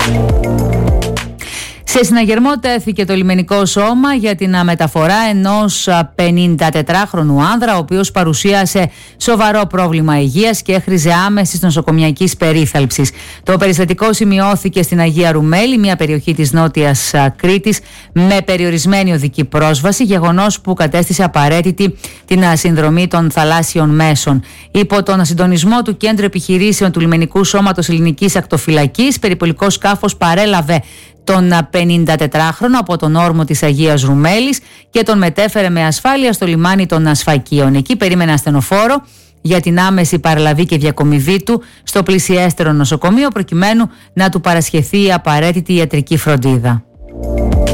Σε συναγερμό τέθηκε το λιμενικό σώμα για την μεταφορά ενός 54χρονου άνδρα, ο οποίος παρουσίασε σοβαρό πρόβλημα υγείας και έχριζε άμεσης νοσοκομιακής περίθαλψης. Το περιστατικό σημειώθηκε στην Αγία Ρουμέλη, μια περιοχή της Νότιας Κρήτης, με περιορισμένη οδική πρόσβαση, γεγονός που κατέστησε απαραίτητη την συνδρομή των θαλάσσιων μέσων. Υπό τον συντονισμό του Κέντρου Επιχειρήσεων του Λιμενικού Σώματος Ελληνικής Ακτοφυλακής, περιπολικό σκάφος παρέλαβε τον 54χρονο από τον όρμο της Αγίας Ρουμέλης και τον μετέφερε με ασφάλεια στο λιμάνι των Ασφακίων. Εκεί περίμενε ασθενοφόρο για την άμεση παραλαβή και διακομιδή του στο πλησιέστερο νοσοκομείο, προκειμένου να του παρασχεθεί η απαραίτητη ιατρική φροντίδα.